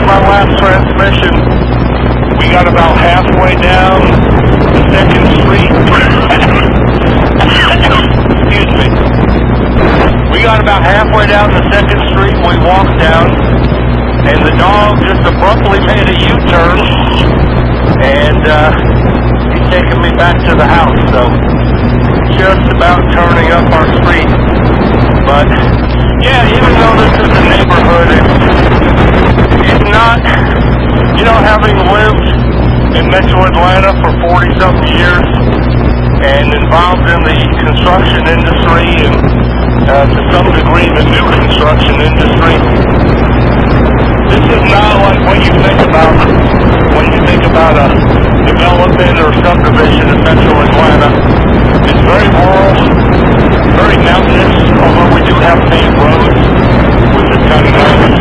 my last transmission, we got about halfway down the 2nd Street. Excuse me. We got about halfway down the 2nd Street. We walked down, and the dog just abruptly made a U-turn, and he's taking me back to the house. So just about turning up our street. But yeah, even though this is a neighborhood, it's not, you know, having lived in Metro Atlanta for 40-something years and involved in the construction industry and to some degree the new construction industry, this is not like what you think about when you think about a development or subdivision in Metro Atlanta. It's very rural, very mountainous, although we do have paved roads, which is kind of nice.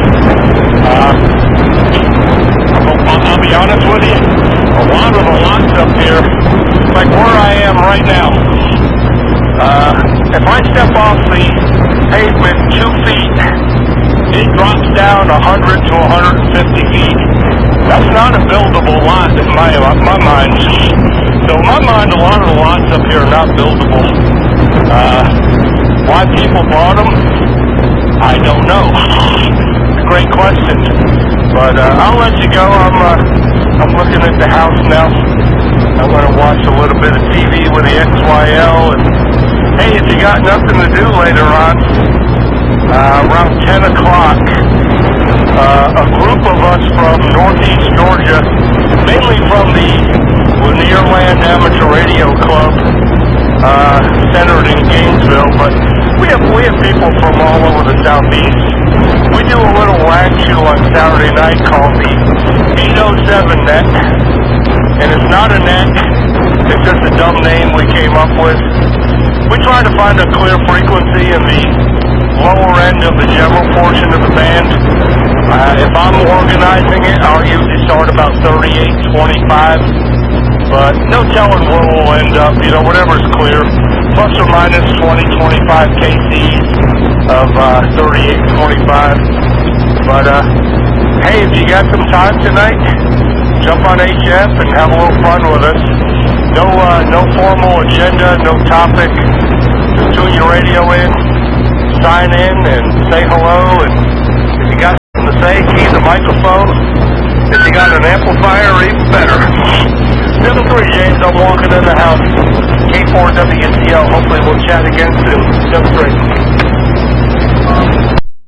I'll be honest with you, a lot of the lots up here, like where I am right now, if I step off the pavement 2 feet, it drops down 100 to 150 feet. That's not a buildable lot in my mind. So in my mind, a lot of the lots up here are not buildable. Why people bought them, I don't know. It's a great question. But I'll let you go. I'm looking at the house now. I'm going to watch a little bit of TV with the XYL. And hey, if you got nothing to do later on, around 10 o'clock, a group of us from Northeast Georgia, mainly from the Lanierland Amateur Radio Club, centered in Gainesville, but we have people from all over the Southeast. We do a little lag show on Saturday night called the 807 Net, and it's not a net, it's just a dumb name we came up with. We try to find a clear frequency in the lower end of the general portion of the band. If I'm organizing it, I'll usually start about 3825, but no telling where we'll end up, you know, whatever's clear. Plus or minus 20, 25 kcs of 3825. But hey, if you got some time tonight, jump on HF and have a little fun with us. No formal agenda, no topic. Just tune your radio in, sign in, and say hello. And if you got something to say, key the microphone. If you got an amplifier, even better. 7-3, James. I'm walking in the house. K4WCL. Hopefully we'll chat again soon. 7-3.